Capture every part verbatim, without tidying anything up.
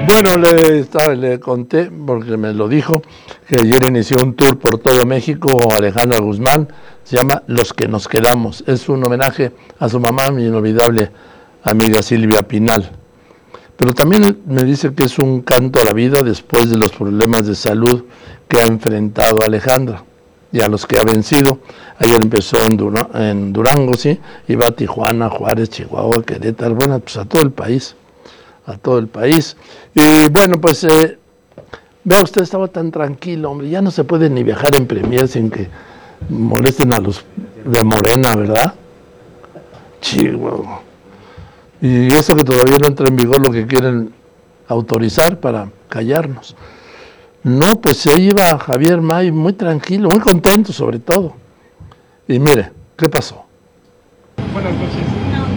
Bueno, le, estaba, le conté, porque me lo dijo, que ayer inició un tour por todo México, Alejandra Guzmán, se llama Los que nos quedamos. Es un homenaje a su mamá, mi inolvidable amiga Silvia Pinal. Pero también me dice que es un canto a la vida después de los problemas de salud que ha enfrentado Alejandra y a los que ha vencido. Ayer empezó en, Dura, en Durango, sí, iba a Tijuana, Juárez, Chihuahua, Querétaro, bueno, pues a todo el país, a todo el país. Y bueno, pues, eh, vea usted, estaba tan tranquilo, hombre, ya no se puede ni viajar en Premier sin que molesten a los de Morena, ¿verdad? Chihuahua. Y eso que todavía no entra en vigor lo que quieren autorizar para callarnos. No, pues se iba Javier May muy tranquilo, muy contento sobre todo. Y mire, ¿qué pasó? Buenas noches.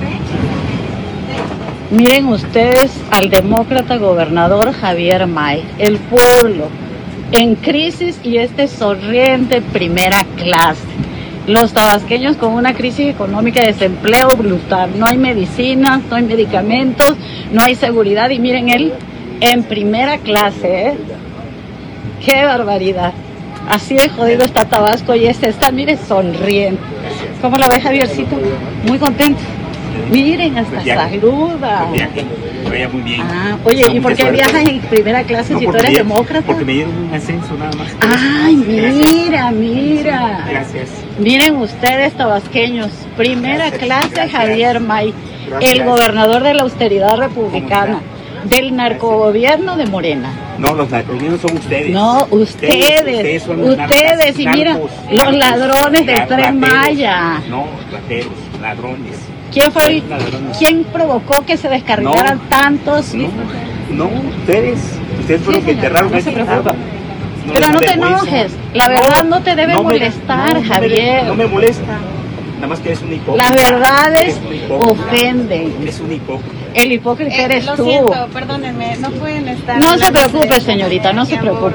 Miren ustedes al demócrata gobernador Javier May, el pueblo en crisis y este sonriente primera clase. Los tabasqueños con una crisis económica de desempleo brutal, no hay medicinas, no hay medicamentos, no hay seguridad y miren él en primera clase, ¿eh? ¡Qué barbaridad! Así de jodido está Tabasco y este está, mire, sonriente. ¿Cómo la ve, Javiercito? Muy contento. Miren, hasta saluda. Me veía muy bien. Ah, oye, ¿y por qué viajas en primera clase no, si tú eres me, demócrata? Porque me dieron un ascenso nada más. Ay, mira, mira. Gracias. Miren ustedes, tabasqueños, primera gracias, clase gracias. Javier May, gracias. El gobernador de la austeridad republicana, del narcogobierno de Morena. No, los narcogobiernos son ustedes. No, ustedes, ustedes, son los ustedes y mira, los ladrones del Tren Maya. No, rateros, ladrones. ¿Quién fue el, quién provocó que se descargaran no, tantos? No, no, ustedes, ustedes fueron sí, los que enterraron no se preocupa. No, Pero no te enojes, la verdad no, no te debe no molestar, me, no, Javier. No me, no me molesta, nada más que eres un hipócrita. Las verdades ofenden. Es un hipócrita. El hipócrita eh, eres lo tú. Lo siento, perdónenme, no pueden estar. No se preocupe, señorita, no se preocupe.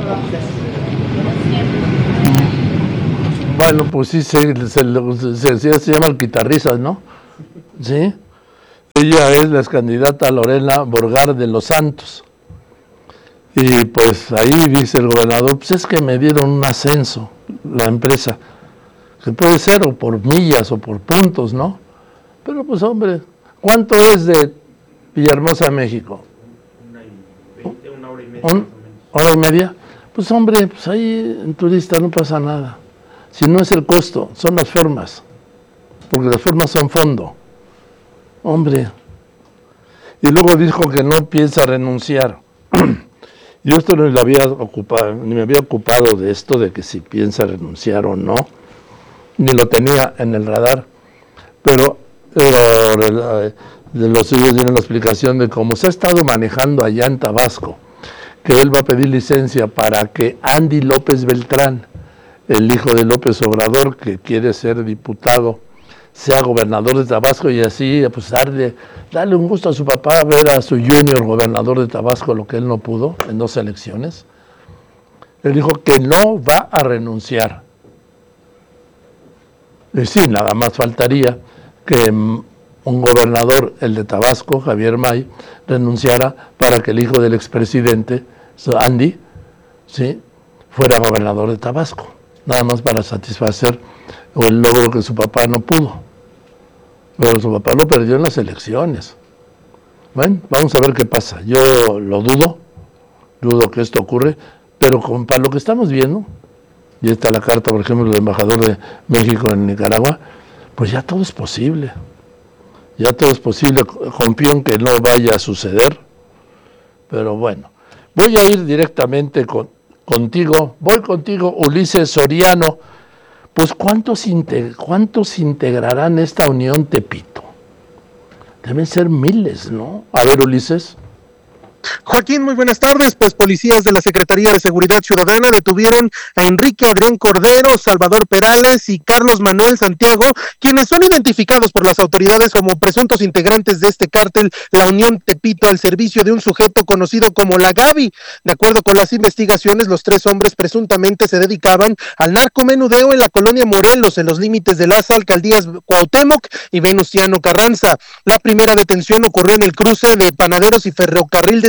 Bueno, pues sí, se, se, se, se, se llama el Quitarrisas, ¿no? Sí, ella es la candidata Lorena Borgar de los Santos. Y pues ahí dice el gobernador, pues es que me dieron un ascenso, la empresa, que puede ser o por millas o por puntos, ¿no? Pero pues hombre, ¿cuánto es de Villahermosa a México? Una, y veinte, una hora y media. ¿Un, ¿Hora y media? Pues hombre, pues ahí en turista no pasa nada. Si no es el costo, son las formas, porque las formas son fondo. Hombre, y luego dijo que no piensa renunciar. Yo esto no le había ocupado, ni me había ocupado de esto, de que si piensa renunciar o no, ni lo tenía en el radar, pero eh, de los suyos tienen la explicación de cómo se ha estado manejando allá en Tabasco, que él va a pedir licencia para que Andy López Beltrán, el hijo de López Obrador, que quiere ser diputado, sea gobernador de Tabasco y así pues darle, darle un gusto a su papá, ver a su junior gobernador de Tabasco, lo que él no pudo en dos elecciones. Él dijo que no va a renunciar. Y sí, nada más faltaría que un gobernador, el de Tabasco, Javier May, renunciara para que el hijo del expresidente, Andy, ¿sí?, fuera gobernador de Tabasco, nada más para satisfacer o el logro que su papá no pudo. Pero su papá lo perdió en las elecciones. Bueno, vamos a ver qué pasa. Yo lo dudo, dudo que esto ocurre, pero con, para lo que estamos viendo, y está la carta, por ejemplo, del embajador de México en Nicaragua, pues ya todo es posible. Ya todo es posible. Confío en que no vaya a suceder, pero bueno. Voy a ir directamente con, contigo, voy contigo, Ulises Soriano. Pues ¿cuántos, integ- ¿cuántos integrarán esta unión Tepito? Deben ser miles, ¿no? A ver, Ulises. Joaquín, muy buenas tardes. Pues policías de la Secretaría de Seguridad Ciudadana detuvieron a Enrique Adrián Cordero, Salvador Perales y Carlos Manuel Santiago, quienes son identificados por las autoridades como presuntos integrantes de este cártel, la Unión Tepito, al servicio de un sujeto conocido como la Gaby. De acuerdo con las investigaciones, los tres hombres presuntamente se dedicaban al narcomenudeo en la colonia Morelos, en los límites de las alcaldías Cuauhtémoc y Venustiano Carranza. La primera detención ocurrió en el cruce de Panaderos y Ferrocarril de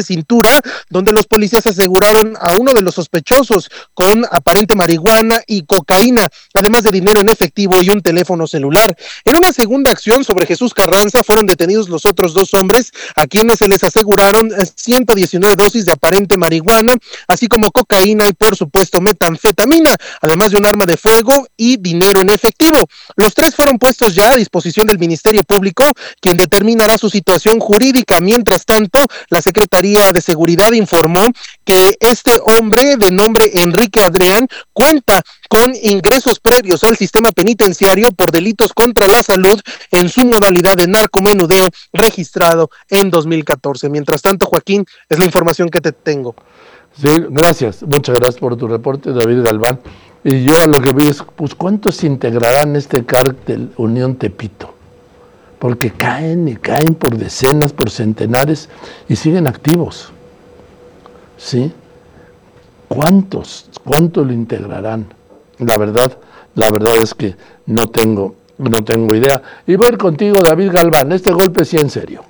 de cintura, donde los policías aseguraron a uno de los sospechosos con aparente marihuana y cocaína, además de dinero en efectivo y un teléfono celular. En una segunda acción sobre Jesús Carranza fueron detenidos los otros dos hombres, a quienes se les aseguraron ciento diecinueve dosis de aparente marihuana, así como cocaína y por supuesto metanfetamina, además de un arma de fuego y dinero en efectivo. Los tres fueron puestos ya a disposición del Ministerio Público, quien determinará su situación jurídica. Mientras tanto, la Secretaría de Seguridad informó que este hombre de nombre Enrique Adrián cuenta con ingresos previos al sistema penitenciario por delitos contra la salud en su modalidad de narcomenudeo registrado en dos mil catorce. Mientras tanto, Joaquín, es la información que te tengo. Sí, gracias, muchas gracias por tu reporte, David Galván. Y yo lo que vi es, pues, ¿cuántos se integrarán en este cártel Unión Tepito? Porque caen y caen por decenas, por centenares y siguen activos. ¿Sí? ¿Cuántos? ¿Cuántos lo integrarán? La verdad, la verdad es que no tengo, no tengo idea. Y voy a ir contigo, David Galván, este golpe sí en serio.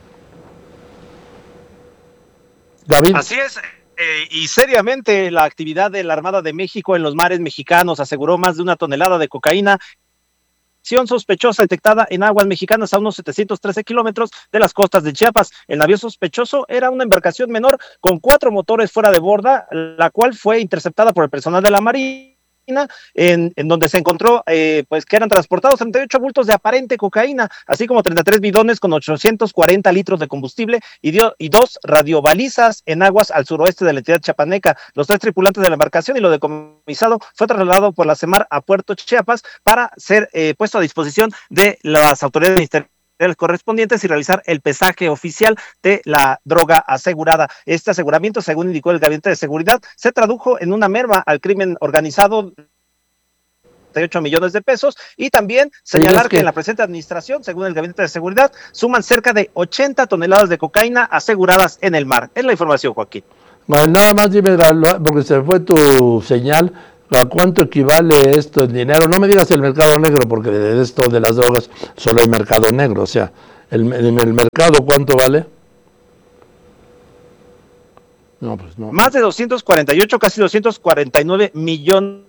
David. Así es. Eh, y seriamente, la actividad de la Armada de México en los mares mexicanos aseguró más de una tonelada de cocaína sospechosa detectada en aguas mexicanas a unos setecientos trece kilómetros de las costas de Chiapas. El navío sospechoso era una embarcación menor con cuatro motores fuera de borda, la cual fue interceptada por el personal de la Marina. En, en donde se encontró eh, pues que eran transportados treinta y ocho bultos de aparente cocaína, así como treinta y tres bidones con ochocientos cuarenta litros de combustible y, dio, y dos radiobalizas en aguas al suroeste de la entidad chiapaneca. Los tres tripulantes de la embarcación y lo decomisado fue trasladado por la CEMAR a Puerto Chiapas para ser eh, puesto a disposición de las autoridades ministeriales correspondientes y realizar el pesaje oficial de la droga asegurada. Este aseguramiento, según indicó el Gabinete de Seguridad, se tradujo en una merma al crimen organizado de ocho millones de pesos, y también señalar sí, que... que en la presente administración, según el Gabinete de Seguridad, suman cerca de ochenta toneladas de cocaína aseguradas en el mar. Es la información, Joaquín. Bueno, nada más dime, porque se fue tu señal, ¿a cuánto equivale esto en dinero? No me digas el mercado negro, porque de esto de las drogas solo hay mercado negro. O sea, el, en el mercado, ¿cuánto vale? No, pues no. Más de doscientos cuarenta y ocho, casi doscientos cuarenta y nueve millones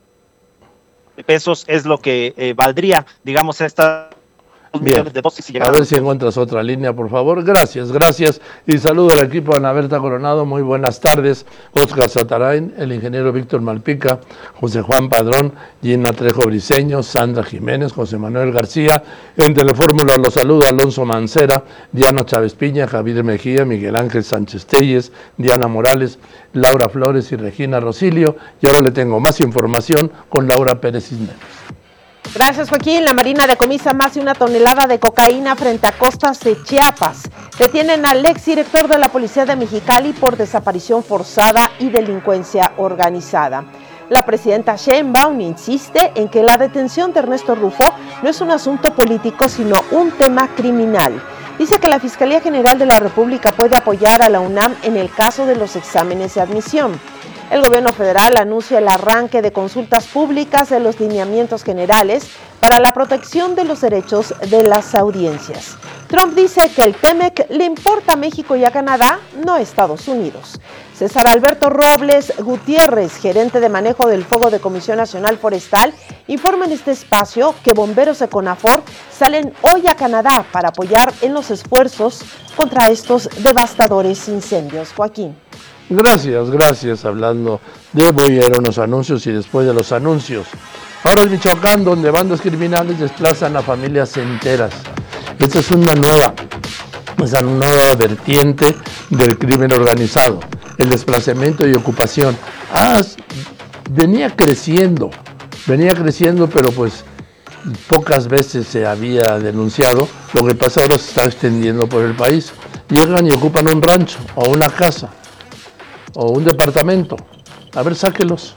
de pesos es lo que eh, valdría, digamos, esta... Bien, a ver si encuentras otra línea, por favor. Gracias, gracias. Y saludo al equipo de Ana Berta Coronado. Muy buenas tardes. Oscar Satarain, el ingeniero Víctor Malpica, José Juan Padrón, Gina Trejo Briceño, Sandra Jiménez, José Manuel García. En Telefórmula los saluda Alonso Mancera, Diana Chávez Piña, Javier Mejía, Miguel Ángel Sánchez Telles, Diana Morales, Laura Flores y Regina Rosilio. Y ahora le tengo más información con Laura Pérez Cisneros. Gracias, Joaquín. La Marina decomisa más de una tonelada de cocaína frente a costas de Chiapas. Detienen al exdirector de la Policía de Mexicali por desaparición forzada y delincuencia organizada. La presidenta Sheinbaum insiste en que la detención de Ernesto Rufo no es un asunto político, sino un tema criminal. Dice que la Fiscalía General de la República puede apoyar a la UNAM en el caso de los exámenes de admisión. El gobierno federal anuncia el arranque de consultas públicas de los lineamientos generales para la protección de los derechos de las audiencias. Trump dice que el T-MEC le importa a México y a Canadá, no a Estados Unidos. César Alberto Robles Gutiérrez, gerente de manejo del fuego de Comisión Nacional Forestal, informa en este espacio que bomberos de CONAFOR salen hoy a Canadá para apoyar en los esfuerzos contra estos devastadores incendios. Joaquín. Gracias, gracias. Hablando de, voy a ir a unos anuncios y después de los anuncios. Ahora es Michoacán, donde bandas criminales desplazan a familias enteras. Esta es una nueva, es una nueva vertiente del crimen organizado, el desplazamiento y ocupación. Ah, venía creciendo, venía creciendo, pero pues pocas veces se había denunciado. Lo que pasa ahora se está extendiendo por el país. Llegan y ocupan un rancho o una casa o un departamento. A ver, sáquelos.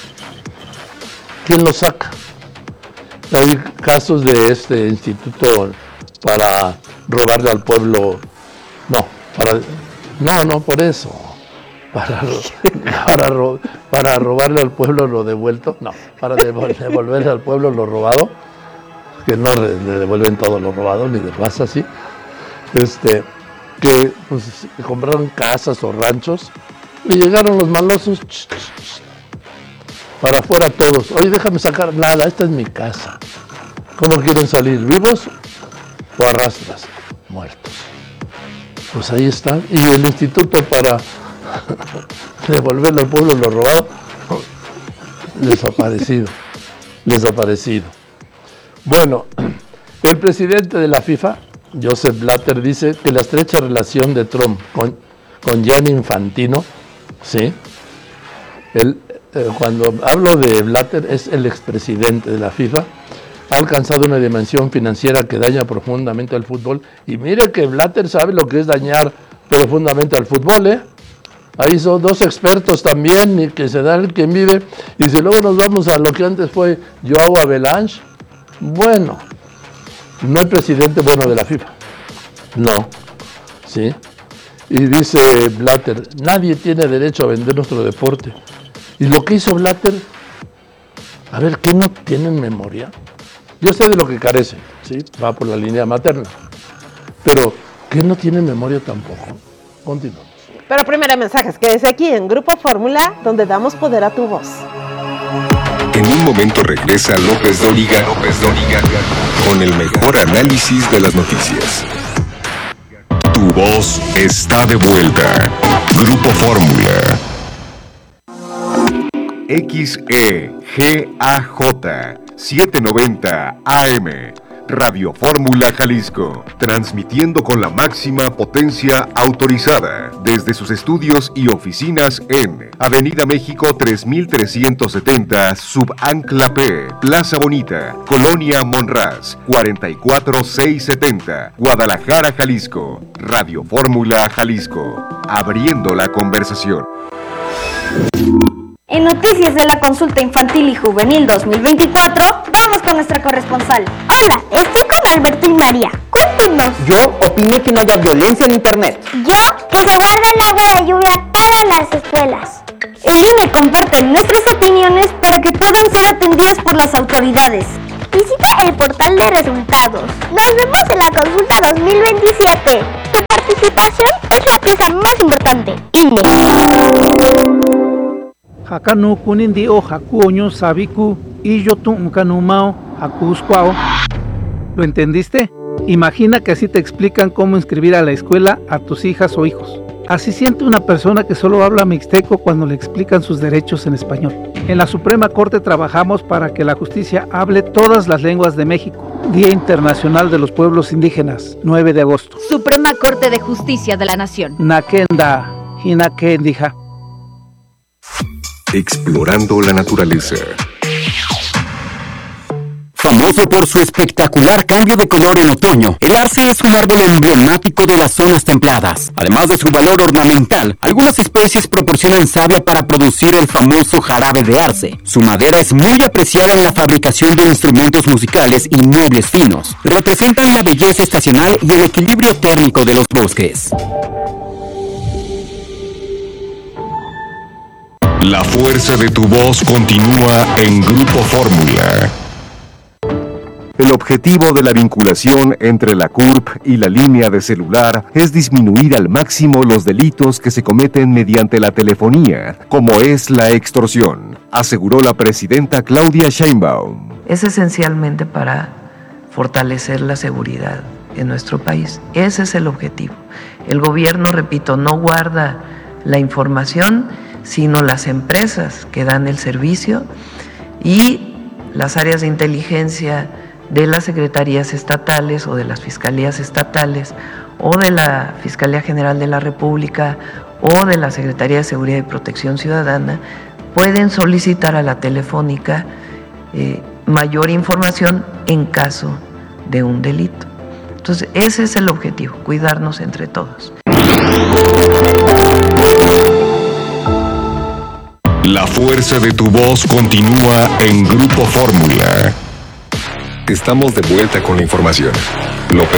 ¿Quién los saca? Hay casos de este instituto para robarle al pueblo. No, para no, no por eso. Para, para, ro, para robarle al pueblo lo devuelto. No, para devolverle al pueblo lo robado. Que no le devuelven todo lo robado, ni de más así. Este, que pues, compraron casas o ranchos, y llegaron los malosos, ch, ch, ch, para afuera todos. Oye, déjame sacar nada, esta es mi casa. ¿Cómo quieren salir? ¿Vivos o arrastras? Muertos. Pues ahí está. Y el instituto para devolverle al pueblo lo robado, desaparecido. Desaparecido. Bueno, el presidente de la FIFA, Joseph Blatter, dice que la estrecha relación de Trump con, con Gianni Infantino, ¿sí? Él, eh, cuando hablo de Blatter, es el expresidente de la FIFA, ha alcanzado una dimensión financiera que daña profundamente al fútbol. Y mire que Blatter sabe lo que es dañar profundamente al fútbol, ¿eh? Ahí son dos expertos también, y que se da el quien vive. Y si luego nos vamos a lo que antes fue Joao Avalanche, bueno, no el presidente bueno de la FIFA, no, ¿sí? Y dice Blatter, nadie tiene derecho a vender nuestro deporte. Y lo que hizo Blatter, a ver, ¿qué no tienen memoria? Yo sé de lo que carece, ¿sí? Va por la línea materna. Pero, ¿qué no tiene memoria tampoco? Continuamos. Pero primero hay mensajes. Quédese aquí en Grupo Fórmula, donde damos poder a tu voz. En un momento regresa López Dóriga, López Dóriga, con el mejor análisis de las noticias. Tu voz está de vuelta. Grupo Fórmula. X E G A J setecientos noventa A M, Radio Fórmula Jalisco, transmitiendo con la máxima potencia autorizada desde sus estudios y oficinas en Avenida México tres mil trescientos setenta, Subancla P, Plaza Bonita, Colonia Monraz, cuarenta y cuatro mil seiscientos setenta, Guadalajara, Jalisco. Radio Fórmula Jalisco, abriendo la conversación. En Noticias de la Consulta Infantil y Juvenil dos mil veinticuatro, vamos con nuestra corresponsal. Hola, estoy con Alberto y María. Cuéntenos. Yo opino que no haya violencia en Internet. Yo, que se guarde el agua de lluvia para las escuelas. El I N E comparte nuestras opiniones para que puedan ser atendidas por las autoridades. Visita el portal de resultados. Nos vemos en la Consulta dos mil veintisiete. Tu participación es la pieza más importante. I N E. Hakanu kunindi o hakuoño sabiku y yo tumkanumao hakuskwao. ¿Lo entendiste? Imagina que así te explican cómo inscribir a la escuela a tus hijas o hijos. Así siente una persona que solo habla mixteco cuando le explican sus derechos en español. En la Suprema Corte trabajamos para que la justicia hable todas las lenguas de México. Día Internacional de los Pueblos Indígenas, nueve de agosto. Suprema Corte de Justicia de la Nación. Nakenda, Hinakendija. Explorando la naturaleza. Famoso por su espectacular cambio de color en otoño, el arce es un árbol emblemático de las zonas templadas. Además de su valor ornamental, algunas especies proporcionan savia para producir el famoso jarabe de arce. Su madera es muy apreciada en la fabricación de instrumentos musicales y muebles finos. Representan la belleza estacional y el equilibrio térmico de los bosques. La fuerza de tu voz continúa en Grupo Fórmula. El objetivo de la vinculación entre la C U R P y la línea de celular es disminuir al máximo los delitos que se cometen mediante la telefonía, como es la extorsión, aseguró la presidenta Claudia Sheinbaum. Es esencialmente para fortalecer la seguridad en nuestro país. Ese es el objetivo. El gobierno, repito, no guarda la información, sino las empresas que dan el servicio y las áreas de inteligencia de las secretarías estatales o de las fiscalías estatales o de la Fiscalía General de la República o de la Secretaría de Seguridad y Protección Ciudadana pueden solicitar a la Telefónica eh, mayor información en caso de un delito. Entonces, ese es el objetivo, cuidarnos entre todos. La fuerza de tu voz continúa en Grupo Fórmula. Estamos de vuelta con la información. López